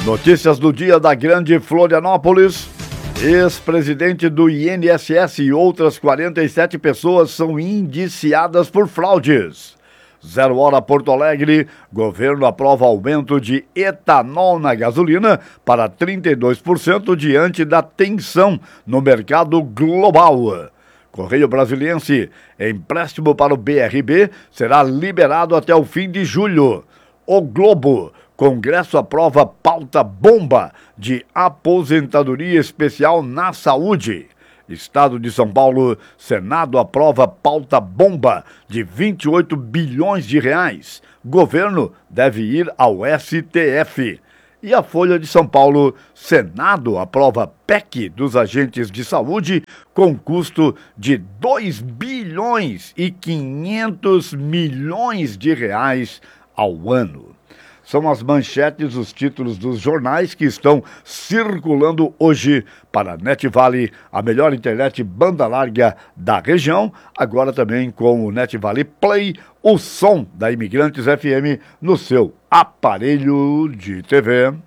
Notícias do dia da Grande Florianópolis. Ex-presidente do INSS e outras 47 pessoas são indiciadas por fraudes. 0 hora Porto Alegre, governo aprova aumento de etanol na gasolina para 32% diante da tensão no mercado global. Correio Brasiliense, empréstimo para o BRB será liberado até o fim de julho. O Globo, Congresso aprova pauta bomba de aposentadoria especial na saúde. Estado de São Paulo, Senado aprova pauta bomba de 28 bilhões de reais. Governo deve ir ao STF. E a Folha de São Paulo, Senado aprova PEC dos agentes de saúde com custo de 2 bilhões e 500 milhões de reais ao ano. São as manchetes, os títulos dos jornais que estão circulando hoje para a NetVale, a melhor internet banda larga da região. Agora também com o NetVale Play, o som da Imigrantes FM no seu aparelho de TV.